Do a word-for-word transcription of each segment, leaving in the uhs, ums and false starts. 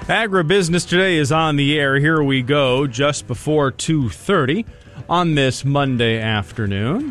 Agribusiness Today is on the air. Here we go, just before two thirty on this Monday afternoon.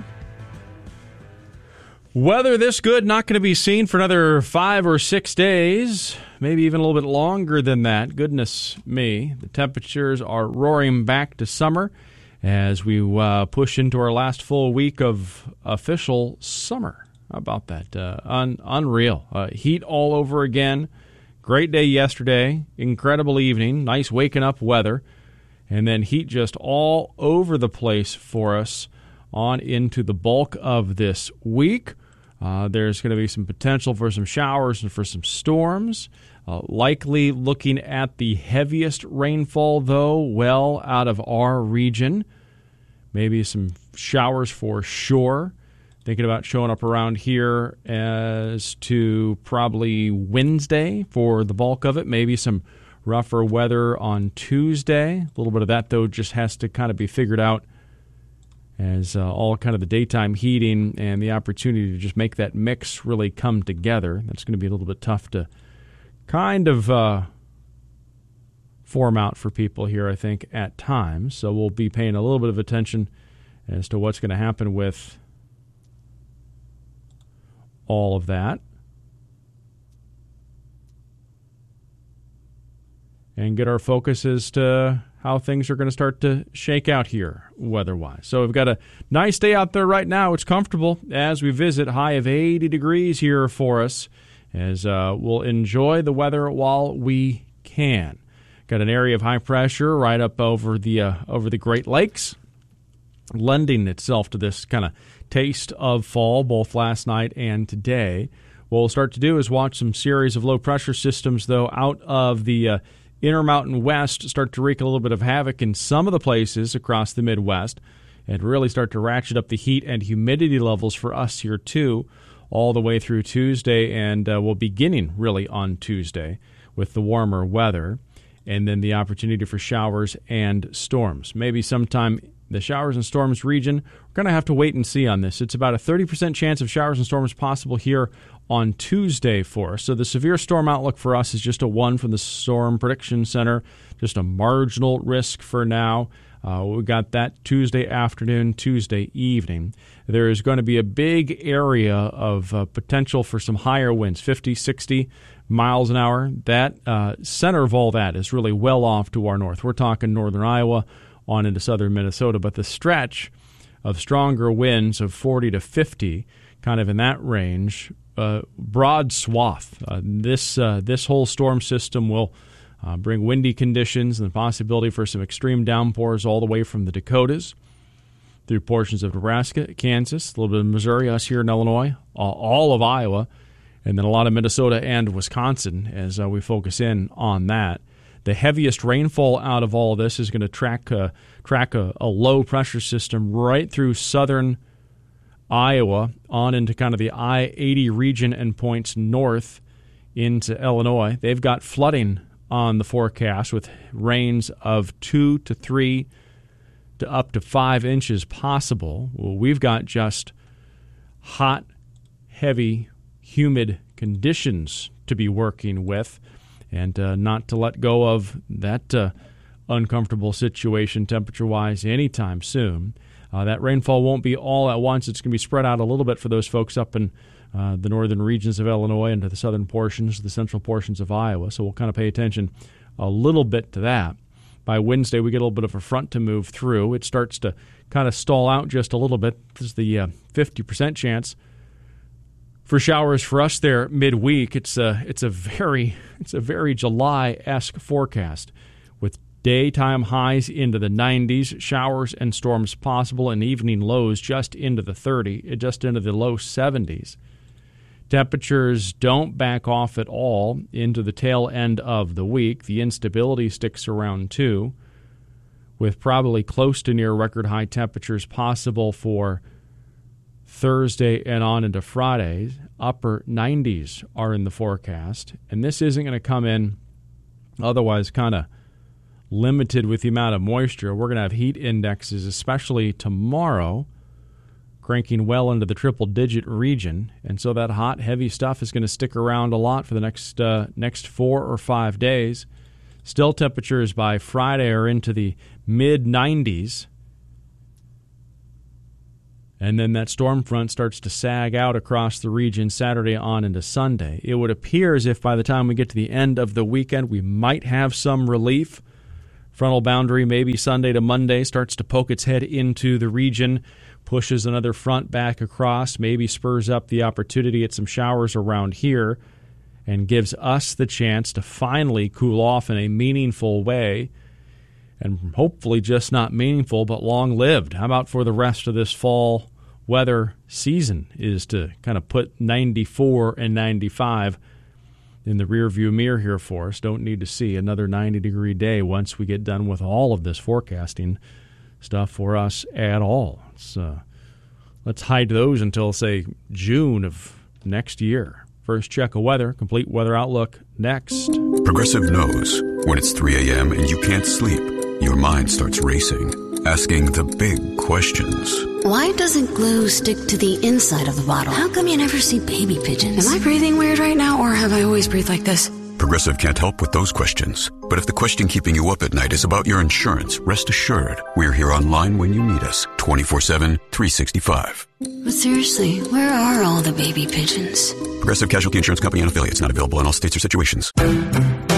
Weather this good, not going to be seen for another five or six days, maybe even a little bit longer than that. Goodness me, the temperatures are roaring back to summer as we uh, push into our last full week of official summer. How about that? Uh, un- unreal. Uh, heat all over again. Great day yesterday. Incredible evening. Nice waking up weather. And then heat just all over the place for us on into the bulk of this week. Uh, there's going to be some potential for some showers and for some storms. Uh, likely looking at the heaviest rainfall, though, well out of our region. Maybe some showers for sure. Thinking about showing up around here as to probably Wednesday for the bulk of it. Maybe some rougher weather on Tuesday. A little bit of that, though, just has to kind of be figured out as uh, all kind of the daytime heating and the opportunity to just make that mix really come together. That's going to be a little bit tough to kind of uh, form out for people here, I think, at times. So we'll be paying a little bit of attention as to what's going to happen with all of that. And get our focus as to how things are going to start to shake out here weather-wise. So we've got a nice day out there right now. It's comfortable as we visit. High of eighty degrees here for us as uh, we'll enjoy the weather while we can. Got an area of high pressure right up over the uh, over the Great Lakes, lending itself to this kind of taste of fall both last night and today. What we'll start to do is watch some series of low-pressure systems, though, out of the uh, Intermountain West start to wreak a little bit of havoc in some of the places across the Midwest and really start to ratchet up the heat and humidity levels for us here, too, all the way through Tuesday, and uh, we'll beginning really on Tuesday with the warmer weather and then the opportunity for showers and storms. Maybe sometime the showers and storms region, we're going to have to wait and see on this. It's about a thirty percent chance of showers and storms possible here on Tuesday for us. So the severe storm outlook for us is just a one from the Storm Prediction Center, just a marginal risk for now. Uh, we got that Tuesday afternoon, Tuesday evening. There is going to be a big area of uh, potential for some higher winds, fifty, sixty miles an hour. That uh, center of all that is really well off to our north. We're talking northern Iowa on into southern Minnesota, but the stretch of stronger winds of forty to fifty, kind of in that range, uh, broad swath. Uh, this uh, this whole storm system will uh, bring windy conditions and the possibility for some extreme downpours all the way from the Dakotas through portions of Nebraska, Kansas, a little bit of Missouri, us here in Illinois, all of Iowa, and then a lot of Minnesota and Wisconsin as uh, we focus in on that. The heaviest rainfall out of all of this is going to track uh, track a, a low-pressure system right through southern Iowa on into kind of the I eighty region and points north into Illinois. They've got flooding on the forecast with rains of two to three to up to five inches possible. Well, we've got just hot, heavy, humid conditions to be working with. And uh, not to let go of that uh, uncomfortable situation temperature-wise anytime soon. Uh, that rainfall won't be all at once. It's going to be spread out a little bit for those folks up in uh, the northern regions of Illinois and to the southern portions, the central portions of Iowa. So we'll kind of pay attention a little bit to that. By Wednesday, we get a little bit of a front to move through. It starts to kind of stall out just a little bit. There's the uh, fifty percent chance for showers for us there midweek. It's a it's a very it's a very July-esque forecast with daytime highs into the nineties, showers and storms possible, and evening lows just into the thirty, just into the low seventies. Temperatures don't back off at all into the tail end of the week. The instability sticks around too, with probably close to near record high temperatures possible for Thursday and on into Friday. Upper nineties are in the forecast, and this isn't going to come in otherwise kind of limited with the amount of moisture. We're going to have heat indexes, especially tomorrow, cranking well into the triple-digit region, and so that hot, heavy stuff is going to stick around a lot for the next uh, next four or five days. Still, temperatures by Friday are into the mid nineties. And then that storm front starts to sag out across the region Saturday on into Sunday. It would appear as if by the time we get to the end of the weekend, we might have some relief. Frontal boundary maybe Sunday to Monday starts to poke its head into the region, pushes another front back across, maybe spurs up the opportunity at some showers around here, and gives us the chance to finally cool off in a meaningful way, and hopefully just not meaningful but long-lived. How about for the rest of this fall weather season is to kind of put ninety-four and ninety-five in the rearview mirror here for us. Don't need to see another ninety-degree day once we get done with all of this forecasting stuff for us at all. It's, uh, let's hide those until, say, June of next year. First check of weather, complete weather outlook next. Progressive knows when it's three a.m. and you can't sleep, your mind starts racing, asking the big questions. Why doesn't glue stick to the inside of the bottle? How come you never see baby pigeons? Am I breathing weird right now, or have I always breathed like this? Progressive can't help with those questions. But if the question keeping you up at night is about your insurance, rest assured, we're here online when you need us, twenty-four seven, three sixty-five. But seriously, where are all the baby pigeons? Progressive Casualty Insurance Company and affiliates, not available in all states or situations.